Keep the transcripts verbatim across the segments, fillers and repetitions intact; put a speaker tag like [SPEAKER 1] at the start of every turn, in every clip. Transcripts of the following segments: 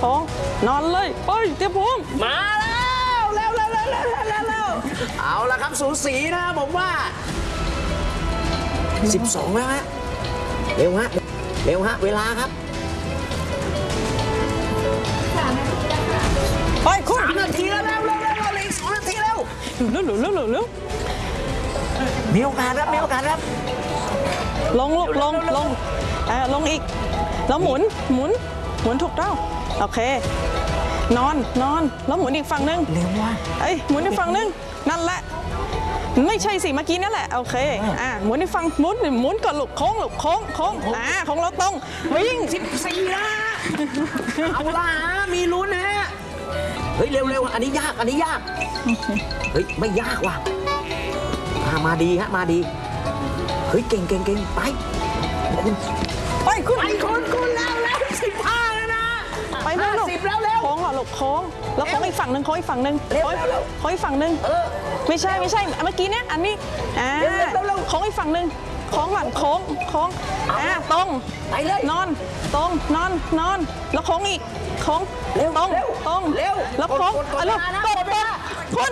[SPEAKER 1] โค้งนอนเลยเฮ้ยเตรียมพร้อม
[SPEAKER 2] มาแล้วเร็วเร็วเร็วเร็วเร็วเร็วเอาละครับสูสีนะผมว่าสิบสองแล้วฮะเร็วฮะเร็วฮะเวลาครับ
[SPEAKER 1] ไปคุณ
[SPEAKER 2] สามนาทีแล้วเร็วเร็วเร็วเร็วอีกสองนาทีแล้ว
[SPEAKER 1] เร็วเร็วเร็วเร็วเร็ว
[SPEAKER 2] มีโอกาสครับมีโอกาสครับ
[SPEAKER 1] ลงลงลงลงเออลงอีกแล้วหมุนหมุนหมุนถูกต้องโอเคนอนนอนแล้วหมุนอีกฝั่งนึง
[SPEAKER 2] เร็วว่ะ
[SPEAKER 1] เอ้ยหมุนอีกฝั่งนึงนั่นแหละไม่ใช่สิเมื่อกี้นั่นแหละโอเคอ่าหมุนอีกฝั่งหมุนหมุนก่อนลูกโค้งลูกโค้งโค้งอ่าของเราตรงวิ่ง
[SPEAKER 2] สิบสี่ละเอาละมีลุ้นฮะเฮ้ยเร็วเร็วอันนี้ยากอันนี้ยากเฮ้ยไม่ยากว่ะมาดีฮะมาดีเฮ้ยเก่งเก่งเก่งไปคุณ
[SPEAKER 1] ไปคุณ
[SPEAKER 2] ไปคุณคุณแล้วแล้วสิบห้าแล้วนะ
[SPEAKER 1] ไปเร็ว
[SPEAKER 2] สิบแล้วเร็ว
[SPEAKER 1] โค้งเหรอลูกโค้งแล้วโค้งอีกฝั่งหนึ่งโค้งอีกฝั่งหนึ่ง
[SPEAKER 2] เร็วเร็ว
[SPEAKER 1] โค้งอีกฝั่งหนึ่งไม่ใช่ไม่ใช่เมื่อกี้เนี้ยอันนี้อ่าโค้งอีกฝั่งหนึ่งโค้งหลังโค้งโค้งอ่าตรง
[SPEAKER 2] ไปเลย
[SPEAKER 1] นอนตรงนอนนอนแล้วโค้งอีกโค้งตรงตรง
[SPEAKER 2] เร็ว
[SPEAKER 1] แล้วโค้งเร็วตรงตรงคุณ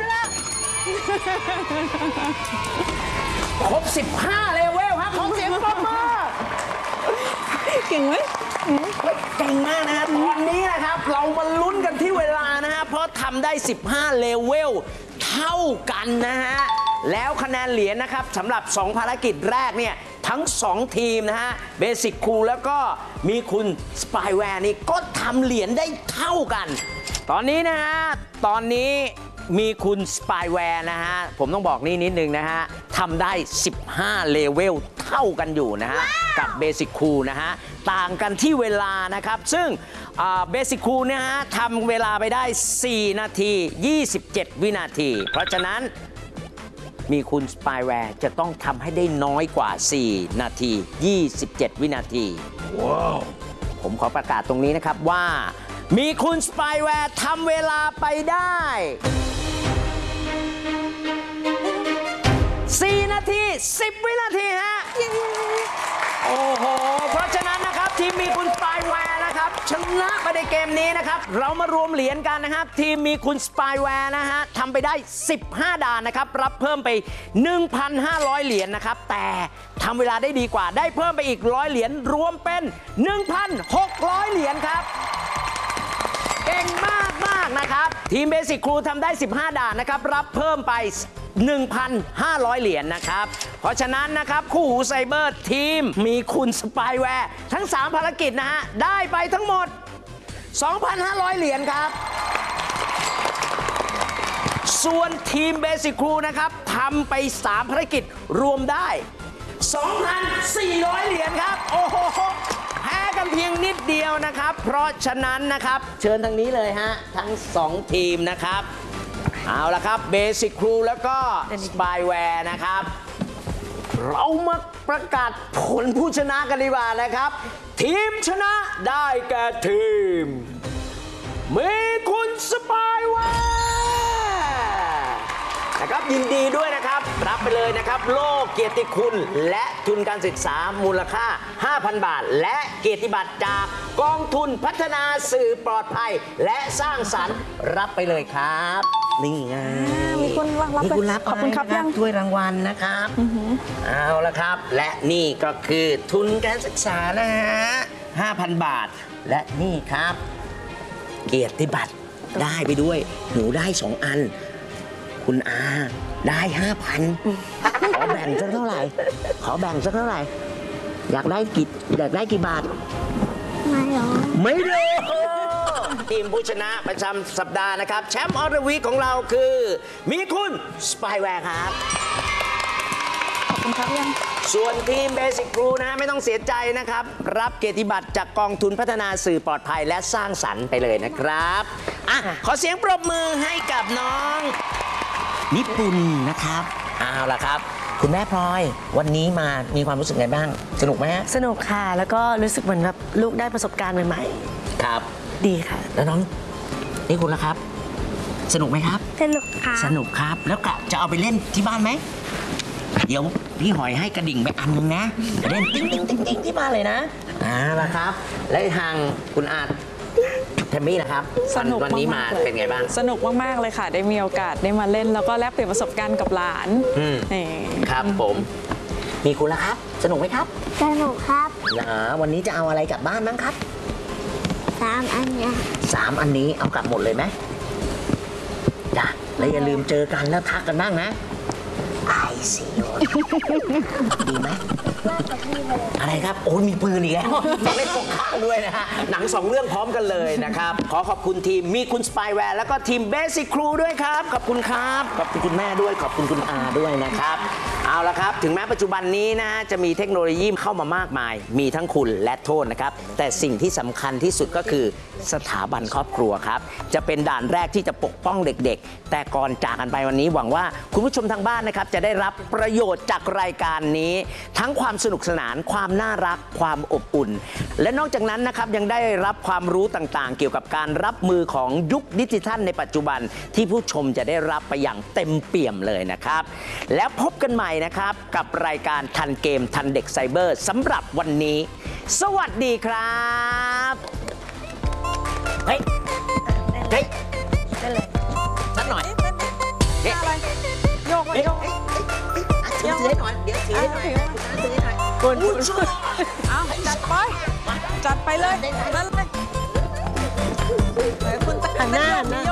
[SPEAKER 2] ครบสิบห้าเลเวลครับขอเสียงปรบมือ
[SPEAKER 1] เก่งไหม
[SPEAKER 2] เก่งมากนะฮะตอนนี้นะครับเรามาลุ้นกันที่เวลานะฮะเพราะทำได้สิบห้าเลเวลเท่ากันนะฮะแล้วคะแนนเหรียญนะครับสำหรับสองภารกิจแรกเนี่ยทั้งสองทีมนะฮะเบสิกครูแล้วก็มีคุณสปายแวร์นี่ก็ทำเหรียญได้เท่ากันตอนนี้นะฮะตอนนี้มีคุณสปายแวร์นะฮะผมต้องบอกนี่นิดนึงนะฮะทำได้สิบห้าเลเวลเท่ากันอยู่นะฮะกับเบสิกครูนะฮะต่างกันที่เวลานะครับซึ่งเบสิกครูเนี่ยฮะทำเวลาไปได้สี่นาทียี่สิบเจ็ดวินาทีเพราะฉะนั้นมีคุณสปายแวร์จะต้องทำให้ได้น้อยกว่าสี่นาทียี่สิบเจ็ดวินาทีว้าวผมขอประกาศตรงนี้นะครับว่ามีคุณสปายแวร์ทำเวลาไปได้สี่นาทีสิบวินาทีฮะโอ้โหเพราะฉะนั้นนะครับทีมมีคุณสปายแวร์นะครับชนะไปในเกมนี้นะครับเรามารวมเหรียญกันนะครับทีมมีคุณสปายแวร์นะฮะทำไปได้สิบห้าด่านนะครับรับเพิ่มไป หนึ่งพันห้าร้อย เหรียญนะครับแต่ทำเวลาได้ดีกว่าได้เพิ่มไปอีกร้อยเหรียญรวมเป็น หนึ่งพันหกร้อย เหรียญครับเก่งมากมากนะครับทีมเบสิกครูทำได้สิบห้าด่านนะครับรับเพิ่มไป หนึ่งพันห้าร้อย เหรียญนะครับเพราะฉะนั้นนะครับคู่หูไซเบอร์ทีมมีคุณสปายแวร์ทั้งสามภารกิจนะฮะได้ไปทั้งหมด สองพันห้าร้อย เหรียญครับส่วนทีมเบสิกครูนะครับทำไปสามภารกิจรวมได้ สองพันสี่ร้อย เหรียญครับโอ้โหแพ้กันเพียงนิดเดียวนะครับเพราะฉะนั้นนะครับเชิญทางนี้เลยฮะทั้งสองทีมนะครับเอาละครับเบสิกครูแล้วก็สปายแวร์นะครับเรามาประกาศผลผู้ชนะกันดีกว่านะครับทีมชนะได้แก่ทีมมีคุณสปายแวร์นะครับยินดีด้วยนะครับรับไปเลยนะครับโล่เกียรติคุณและทุนการศึกษามูลค่า ห้าพัน บาทและเกียรติบัตรจากกองทุนพัฒนาสื่อปลอดภัยและสร้างสรรค์รับไปเลยครับนี่ไง
[SPEAKER 1] มีคนรับ
[SPEAKER 2] มีคุณรับ
[SPEAKER 1] ขอบคุณครับยัง
[SPEAKER 2] ถ้วยรางวัลนะครับเอาละครับและนี่ก็คือทุนการศึกษานะฮะ ห้าพัน บาทและนี่ครับเกียรติบัตรได้ไปด้วยหนูได้สองอันคุณอาได้ ห้าพัน ขอแบ่งสักเท่าไหร่ขอแบ่งสักเท่าไหร่อยากได้กี่อยากได้กี่บาท
[SPEAKER 3] ไม่หรอ
[SPEAKER 2] ไม่รู้ทีมผู้ชนะประจำสัปดาห์นะครับแชมป์ออเดอร์วีคของเราคือมีคุณสปายแวร์ครับ
[SPEAKER 1] ขอบคุณครับยัง
[SPEAKER 2] ส่วนทีมเบสิกครูนะไม่ต้องเสียใจนะครับรับเกียรติบัตรจากกองทุนพัฒนาสื่อปลอดภัยและสร้างสรรค์ไปเลยนะครับอ่ะขอเสียงปรบมือให้กับน้องนิปุนนะครับเอาล่ะครับคุณแม่พลอยวันนี้มามีความรู้สึกไงบ้างสนุกไหม
[SPEAKER 3] สนุกค่ะแล้วก็รู้สึกเหมือนแบบลูกได้ประสบการณ์ใหม่
[SPEAKER 2] ๆครับ
[SPEAKER 3] ดีค่ะ
[SPEAKER 2] แล้วน้องนี่คุณล่ะครับสนุกไหมครับ
[SPEAKER 3] สนุกค่ะ
[SPEAKER 2] สนุกครับแล้วกะจะเอาไปเล่นที่บ้านไหมเดี๋ยวพี่หอยให้กระดิ่งไปอันนึงนะเล่นติ๊งติ๊งติ๊งติ๊งที่บ้านเลยนะอ่าล่ะครับและทางคุณอาจเทมมี่นะครับ
[SPEAKER 1] สนุก
[SPEAKER 2] วันนี้มาม
[SPEAKER 1] ากๆเลย
[SPEAKER 2] เป็นไงบ้าง
[SPEAKER 1] สนุกมากๆเลยค่ะ ได้มีโอกาสได้มาเล่น แล้วก็แลกเปลี่ยนประสบการณ์กับหลาน
[SPEAKER 2] อืม
[SPEAKER 1] นี่
[SPEAKER 2] ครับผม มีคุณละครับ สนุกไหมครับ
[SPEAKER 4] สนุกครับ
[SPEAKER 2] นะวันนี้จะเอาอะไรกลับบ้านบ้างครับ
[SPEAKER 4] สามอันเนี้ย
[SPEAKER 2] สามอันนี้เอากลับหมดเลยไหมจ้ะแล้วอย่าลืมเจอกันแล้วทักกันบ้างนะไอซีโอดีไหมอะไรครับ โอ้ยมีปืนอีกแล้วต้องเล่นสงครามด้วยนะฮะ หนังสองเรื่องพร้อมกันเลยนะครับ ขอขอบคุณทีมมีคุณสปายแวร์แล้วก็ทีมเบสิ c ครูด้วยครับ ขอบคุณครับ ขอบคุณคุณแม่ด้วย ขอบคุณคุณอาด้วยนะครับ เอาละครับ ถึงแม้ปัจจุบันนี้นะจะมีเทคโนโลยีเข้ามามากมาย มีทั้งคุณและโทษนะครับ แต่สิ่งที่สำคัญที่สุดก็คือสถาบันครอบครัวครับ จะเป็นด่านแรกที่จะปกป้องเด็กๆ แต่ก่อนจากกันไปวันนี้หวังว่าคุณผู้ชมทางบ้านนะครับจะได้รับประโยชน์จากรายการนี้ ทั้งความสนุกสนานความน่ารักความอบอุ่น และนอกจากนั้นนะครับยังได้รับความรู้ต่างๆ เกี่ยวกับการรับมือของยุคดิจิทัลในปัจจุบันที่ผู้ชมจะได้รับไปอย่างเต็มเปี่ยมเลยนะครับ แล้วพบกันใหม่นะครับกับรายการทันเกมทันเด็กไซเบอร์สำหรับวันนี้ สวัสดีครับเฮ้ยเฮ้ย
[SPEAKER 3] ได้เลย
[SPEAKER 2] สักหน่อย
[SPEAKER 1] เอ๊ะอะไรโยกมาโยก
[SPEAKER 2] ถือให้หน่อยเดี๋ยวถือให้หน่อยถือให้หน่อย
[SPEAKER 1] คุณคุณเอาจัดไป จัดไปเลยนั่นเลยไหนคุณตะ
[SPEAKER 3] หันหน้าหันหน้า
[SPEAKER 1] โย